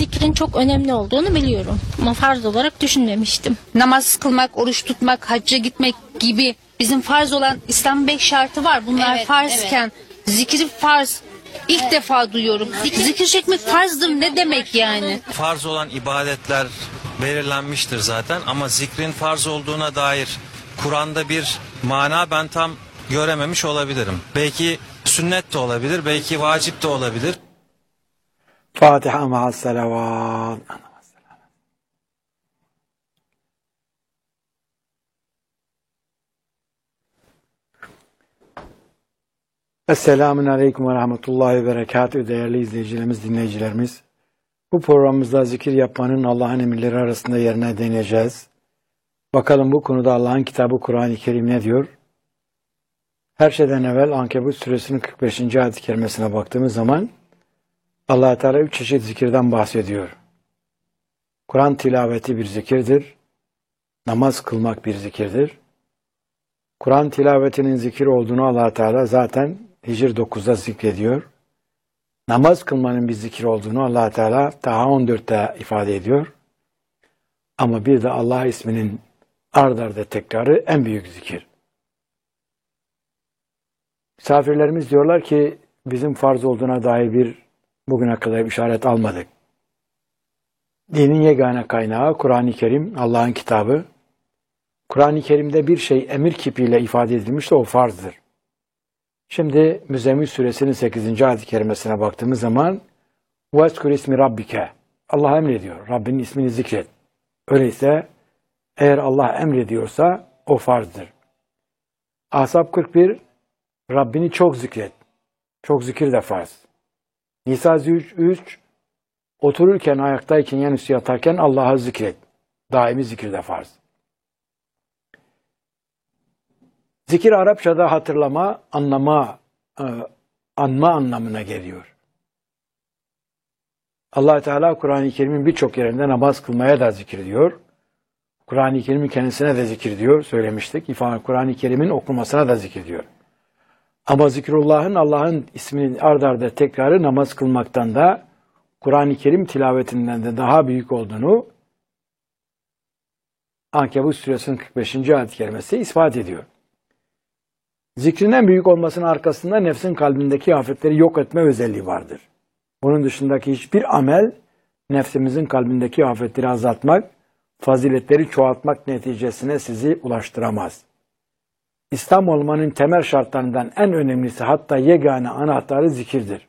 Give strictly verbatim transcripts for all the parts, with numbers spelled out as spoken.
zikrin çok önemli olduğunu biliyorum. Ama farz olarak düşünmemiştim. Namaz kılmak, oruç tutmak, hacca gitmek gibi bizim farz olan İslam'ın beş şartı var. Bunlar Evet, farzken zikir farz. İlk evet. defa duyuyorum. Zikir, zikir çekmek farzdır ne demek yani? Farz olan ibadetler belirlenmiştir zaten ama zikrin farz olduğuna dair Kur'an'da bir mana ben tam görememiş olabilirim. Belki sünnet de olabilir, belki vacip de olabilir. Fatiha ma'as salavat. Esselamun Aleyküm ve Rahmetullahi ve Berekatühü değerli izleyicilerimiz, dinleyicilerimiz. Bu programımızda zikir yapmanın Allah'ın emirleri arasında yerine değineceğiz. Bakalım bu konuda Allah'ın kitabı Kur'an-ı Kerim ne diyor? Her şeyden evvel Ankebut suresinin kırk beşinci ayet-i kerimesine baktığımız zaman Allah Teala üç çeşit zikirden bahsediyor. Kur'an tilaveti bir zikirdir. Namaz kılmak bir zikirdir. Kur'an tilavetinin zikir olduğunu Allah Teala zaten Hicr dokuzda zikrediyor. Namaz kılmanın bir zikir olduğunu Allah Teala daha on dörtte ifade ediyor. Ama bir de Allah isminin ard arda tekrarı en büyük zikir. Misafirlerimiz diyorlar ki bizim farz olduğuna dair bir bugüne kadar işaret almadık. Dinin yegane kaynağı Kur'an-ı Kerim, Allah'ın kitabı. Kur'an-ı Kerim'de bir şey emir kipiyle ifade edilmişse o farzdır. Şimdi Müzzemmil suresinin sekizinci ayet-i kerimesine baktığımız zaman وَاسْكُرْ ismi Rabbike Allah emrediyor. Rabbinin ismini zikret. Öyleyse eğer Allah emrediyorsa o farzdır. Ahzab kırk bir Rabbini çok zikret. Çok zikir de farz. Nisa üç otururken, ayaktayken, yanüstü yatarken Allah'ı zikret. Daimi zikir de farz. Zikir Arapçada hatırlama, anlama, anma anlamına geliyor. Allah Teala Kur'an-ı Kerim'in birçok yerinde namaz kılmaya da zikir diyor. Kur'an-ı Kerim'in kendisine de zikir diyor, söylemiştik. Kur'an-ı Kerim'in okunmasına da zikir diyor. Ama zikrullah'ın Allah'ın isminin ard arda tekrarı namaz kılmaktan da Kur'an-ı Kerim tilavetinden de daha büyük olduğunu Ankebut suresinin kırk beşinci ayet-i kerimesi ispat ediyor. Zikrin en büyük olmasının arkasında nefsin kalbindeki afetleri yok etme özelliği vardır. Bunun dışındaki hiçbir amel nefsimizin kalbindeki afetleri azaltmak, faziletleri çoğaltmak neticesine sizi ulaştıramaz. İslam olmanın temel şartlarından en önemlisi hatta yegane anahtarı zikirdir.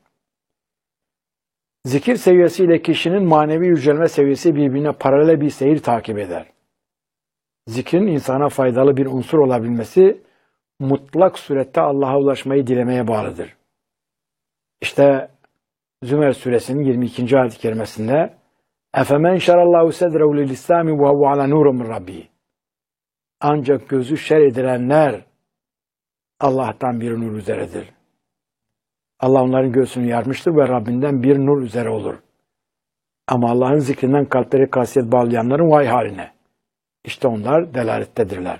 Zikir seviyesiyle kişinin manevi yücelme seviyesi birbirine paralel bir seyir takip eder. Zikrin insana faydalı bir unsur olabilmesi mutlak surette Allah'a ulaşmayı dilemeye bağlıdır. İşte Zümer suresinin yirmi ikinci ayet-i kerimesinde اَفَمَنْ شَرَ اللّٰهُ سَدْرَهُ لِلْاِسْلَامِ وَهُوَ عَلَى نُورٍ مِنْ رَبِّهِ Ancak gözü şer edilenler Allah'tan bir nur üzeredir. Allah onların göğsünü yarmıştır ve Rabbinden bir nur üzere olur. Ama Allah'ın zikrinden kalpleri kasiyet bağlayanların vay haline. İşte onlar delalettedirler.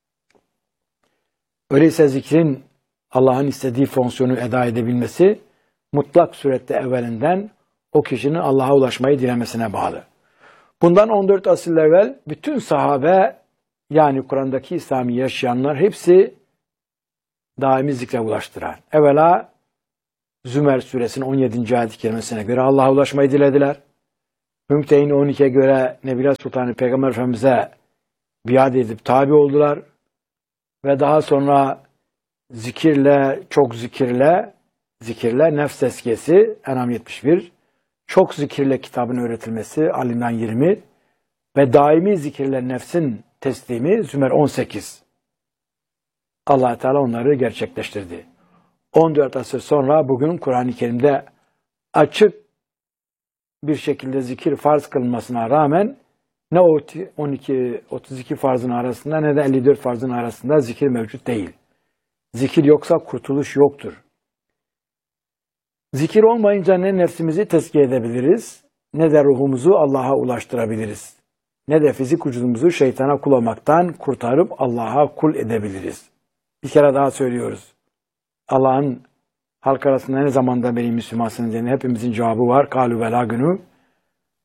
Öyleyse zikrin Allah'ın istediği fonksiyonu eda edebilmesi mutlak surette evvelinden o kişinin Allah'a ulaşmayı dilemesine bağlı. Bundan on dört asır evvel bütün sahabe yani Kur'an'daki İslami yaşayanlar hepsi daimi zikre ulaştıran. Evvela Zümer suresinin on yedinci ayet-i kerimesine göre Allah'a ulaşmayı dilediler. Mümtehin on ikiye göre Nebiler Sultanı Peygamber Efendimiz'e biat edip tabi oldular. Ve daha sonra zikirle, çok zikirle, zikirle nefs tezkiyesi En'am yetmiş bir, çok zikirle kitabın öğretilmesi Ali İmran yirmi ve daimi zikirle nefsin teslimi Zümer on sekiz. Allah Teala onları gerçekleştirdi. on dört asır sonra bugün Kur'an-ı Kerim'de açık bir şekilde zikir farz kılınmasına rağmen ne on iki otuz iki farzın arasında ne de elli dört farzın arasında zikir mevcut değil. Zikir yoksa kurtuluş yoktur. Zikir olmayınca ne nefsimizi tezkiye edebiliriz, ne de ruhumuzu Allah'a ulaştırabiliriz. Ne de fizik vücudumuzu şeytana kul olmaktan kurtarıp Allah'a kul edebiliriz. Bir kere daha söylüyoruz. Allah'ın halk arasında ne zamanda beri Müslümansınız diye hepimizin cevabı var. Kâlû velâ günû.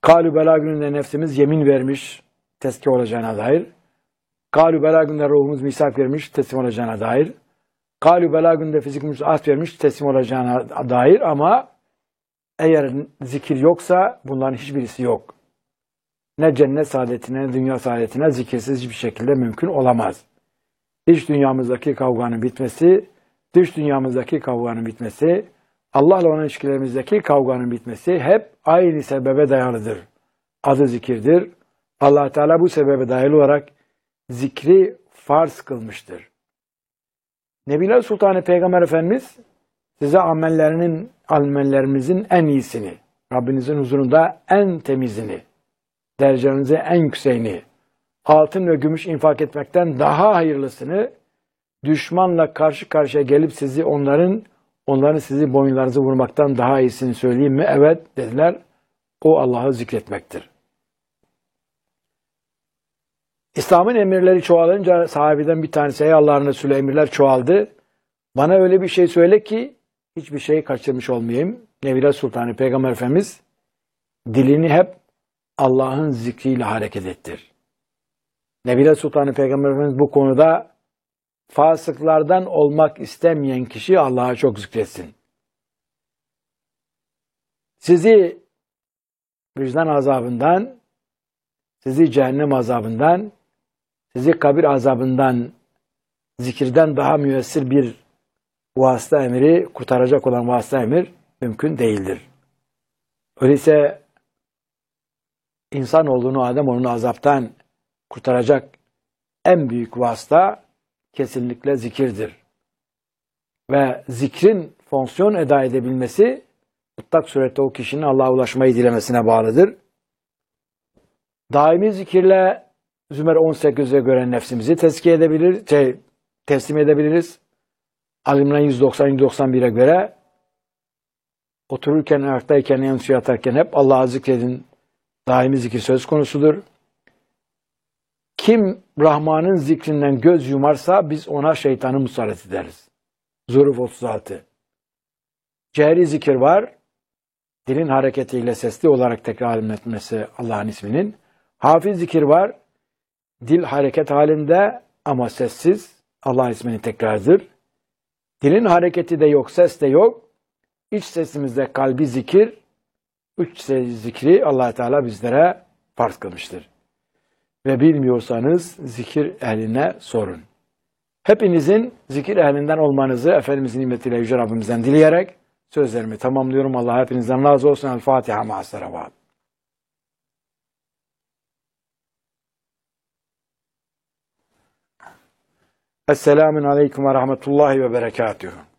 Kalü bela gününde nefsimiz yemin vermiş tezki olacağına dair. Kalü bela gününde ruhumuz misak vermiş teslim olacağına dair. Kalü bela gününde fizikimiz ahd vermiş teslim olacağına dair ama eğer zikir yoksa bunların hiçbirisi yok. Ne cennet saadetine, ne dünya saadetine zikirsiz hiçbir şekilde mümkün olamaz. İç dünyamızdaki kavganın bitmesi, dış dünyamızdaki kavganın bitmesi, Allah'la olan ilişkilerimizdeki kavganın bitmesi hep aynı sebebe dayalıdır. Adı zikirdir. Allah Teala bu sebebe dayalı olarak zikri farz kılmıştır. Nebiler Sultanı Peygamber Efendimiz size amellerinin, amellerimizin en iyisini, Rabbinizin huzurunda en temizini, derecelerinize en yükseğini, altın ve gümüş infak etmekten daha hayırlısını, düşmanla karşı karşıya gelip sizi onların, onların sizi boyunlarınızı vurmaktan daha iyisini söyleyeyim mi? Evet dediler. O Allah'ı zikretmektir. İslam'ın emirleri çoğalınca sahabeden bir tanesi, ey Allah'ın Resulü emirler çoğaldı. Bana öyle bir şey söyle ki hiçbir şey kaçırmış olmayayım. Nebiler Sultanı Peygamber Efendimiz dilini hep Allah'ın zikriyle hareket ettir. Nebiler Sultanı Peygamber Efendimiz bu konuda fasıklardan olmak istemeyen kişi Allah'a çok zikretsin. Sizi vicdan azabından, sizi cehennem azabından, sizi kabir azabından, zikirden daha müessir bir vasıta emiri, kurtaracak olan vasıta emir mümkün değildir. Öyleyse insanoğlunu, Ademoğlunu azaptan kurtaracak en büyük vasıta kesinlikle zikirdir. Ve zikrin fonksiyon eda edebilmesi mutlak surette o kişinin Allah'a ulaşmayı dilemesine bağlıdır. Daimi zikirle Zümer on sekize göre nefsimizi tezkiye edebilir, şey, teslim edebiliriz. Ali-İmran yüz doksan yüz doksan bire göre otururken, ayaktayken, yansıya atarken hep Allah'ı zikredin. Daimi zikir söz konusudur. Kim Rahman'ın zikrinden göz yumarsa biz ona şeytanı musallat ederiz. Zuruf otuz altı. Cehri zikir var. Dilin hareketiyle sesli olarak tekrar etmesi Allah'ın isminin. Hafiz zikir var. Dil hareket halinde ama sessiz Allah ismini tekrardır. Dilin hareketi de yok, ses de yok. İç sesimizde kalbi zikir, üç zikri Allah Teala bizlere farz kılmıştır. Ve bilmiyorsanız zikir ehline sorun. Hepinizin zikir ehlinden olmanızı Efendimizin nimetiyle Yüce Rabbimizden dileyerek sözlerimi tamamlıyorum. Allah hepinizden razı olsun. El Fatiha ma'as-salavat. Esselamun aleyküm ve rahmetullahi ve berekatühü.